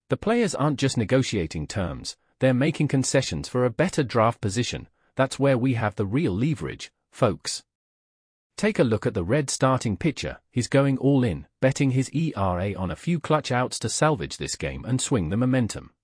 The players aren't just negotiating terms, they're making concessions for a better draft position. That's where we have the real leverage, folks. Take a look at the Red starting pitcher. He's going all in, betting his ERA on a few clutch outs to salvage this game and swing the momentum.